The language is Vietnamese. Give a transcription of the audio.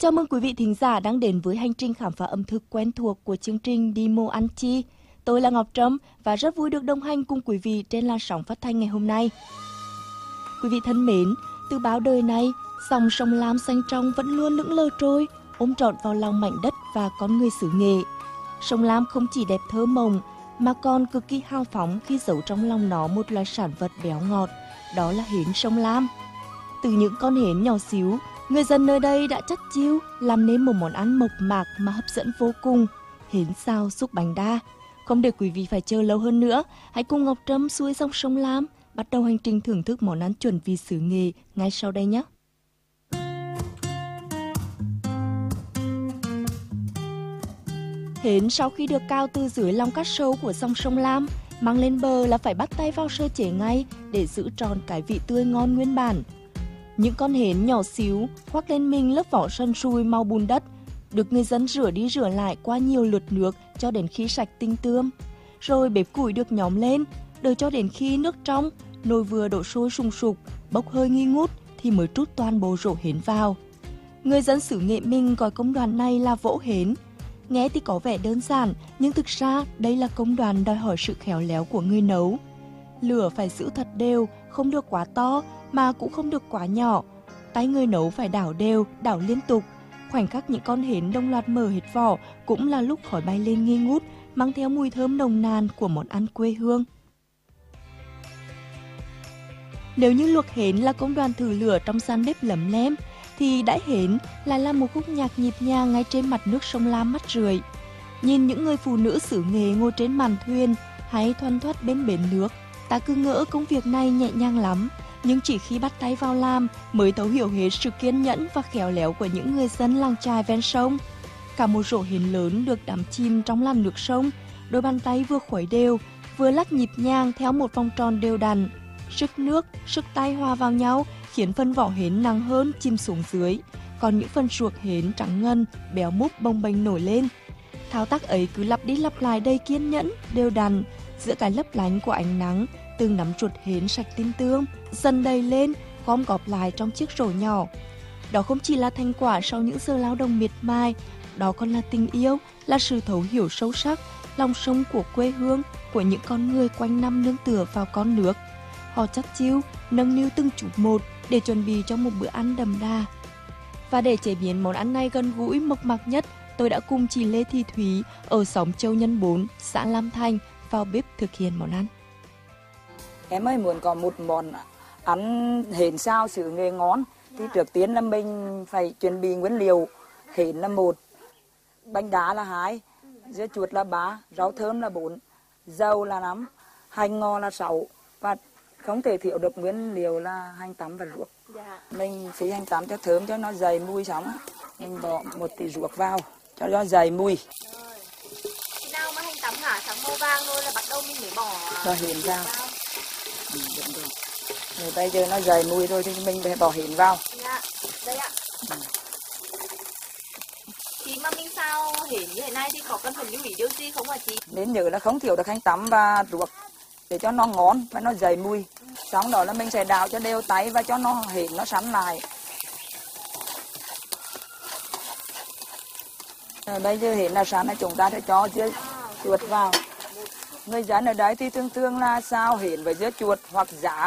Chào mừng quý vị thính giả đang đến với hành trình khám phá ẩm thực quen thuộc của chương trình Đi Mô Ăn Chi. Tôi là Ngọc Trâm và rất vui được đồng hành cùng quý vị trên làn sóng phát thanh ngày hôm nay. Quý vị thân mến, từ bao đời nay, dòng sông Lam xanh trong vẫn luôn lững lờ trôi, ôm trọn vào lòng mảnh đất và con người xứ Nghệ. Sông Lam không chỉ đẹp thơ mộng, mà còn cực kỳ hào phóng khi giấu trong lòng nó một loài sản vật béo ngọt, đó là hến sông Lam. Từ những con hến nhỏ xíu, người dân nơi đây đã chất chiêu làm nên một món ăn mộc mạc mà hấp dẫn vô cùng, hến xào xúc bánh đa. Không để quý vị phải chờ lâu hơn nữa, hãy cùng Ngọc Trâm xuôi dòng sông Lam, bắt đầu hành trình thưởng thức món ăn chuẩn vị xứ Nghệ ngay sau đây nhé. Hến sau khi được cào từ dưới lòng cát sâu của dòng sông Lam, mang lên bờ là phải bắt tay vào sơ chế ngay để giữ tròn cái vị tươi ngon nguyên bản. Những con hến nhỏ xíu khoác lên mình lớp vỏ sần sùi màu bùn đất, được người dân rửa đi rửa lại qua nhiều lượt nước cho đến khi sạch tinh tươm. Rồi bếp củi được nhóm lên, đợi cho đến khi nước trong, nồi vừa đổ sôi sùng sục, bốc hơi nghi ngút thì mới trút toàn bộ rổ hến vào. Người dân xứ Nghệ mình gọi công đoạn này là vỗ hến. Nghe thì có vẻ đơn giản, nhưng thực ra đây là công đoạn đòi hỏi sự khéo léo của người nấu. Lửa phải giữ thật đều, không được quá to mà cũng không được quá nhỏ. Tay người nấu phải đảo đều, đảo liên tục. Khoảnh khắc những con hến đồng loạt mở hết vỏ cũng là lúc khói bay lên nghi ngút, mang theo mùi thơm nồng nàn của món ăn quê hương. Nếu như luộc hến là công đoạn thử lửa trong gian bếp lấm lem, thì đãi hến lại là một khúc nhạc nhịp nhàng ngay trên mặt nước sông Lam mắt rượi. Nhìn những người phụ nữ xứ Nghệ ngồi trên màn thuyền hay thoăn thoắt bên bến nước, ta cứ ngỡ công việc này nhẹ nhàng lắm, nhưng chỉ khi bắt tay vào làm mới thấu hiểu hết sự kiên nhẫn và khéo léo của những người dân làng chài ven sông. Cả một rổ hến lớn được đắm chìm trong làn nước sông, đôi bàn tay vừa khuấy đều, vừa lắc nhịp nhàng theo một vòng tròn đều đặn. Sức nước, sức tay hòa vào nhau khiến phần vỏ hến nặng hơn chìm xuống dưới, còn những phần ruột hến trắng ngần, béo múp bồng bềnh nổi lên. Thao tác ấy cứ lặp đi lặp lại đầy kiên nhẫn, đều đặn, giữa cái lấp lánh của ánh nắng, từng nắm ruột hến sạch tinh tươm dần đầy lên, gom góp lại trong chiếc rổ nhỏ. Đó không chỉ là thành quả sau những giờ lao động miệt mài, đó còn là tình yêu, là sự thấu hiểu sâu sắc, lòng sông của quê hương, của những con người quanh năm nương tựa vào con nước. Họ chắc chiêu, nâng niu từng chút một để chuẩn bị cho một bữa ăn đậm đà. Và để chế biến món ăn này gần gũi mộc mạc nhất, tôi đã cùng chị Lê Thị Thúy ở xóm Châu Nhân 4, xã Lam Thanh vào bếp thực hiện món ăn. Em ơi, muốn có một món ăn hến xào xứ Nghệ ngon thì trước tiên là mình phải chuẩn bị nguyên liệu. Hến là 1, bánh đá là 2, dưa chuột là 3, rau thơm là 4, dầu là 5, hành ngò là 6 và không thể thiếu được nguyên liệu là hành tắm và ruốc. Mình phi hành tắm cho thơm cho nó dày mùi xong, mình bỏ một tí ruốc vào cho nó dày mùi. Khi nào mà hành tắm hả, trắng màu vàng rồi là bắt đầu mình mới bỏ hến vào. Rồi bây giờ nó dày mùi rồi thì mình phải bỏ hến vào. Dạ, đây ạ. Khi mà mình xào hến như thế này thì có cần phải lưu ý điều gì không hả chị? Nên nhớ là không thiếu được hành tắm và ruốc để cho nó ngon và nó dày mùi. Xong đó là mình sẽ đảo cho đều tay và cho nó hến nó sắn lại. Rồi bây giờ hến là sắn là chúng ta sẽ cho dưa chuột vào. Người dân ở đấy thì thường thường là xào hến với dưa chuột hoặc giá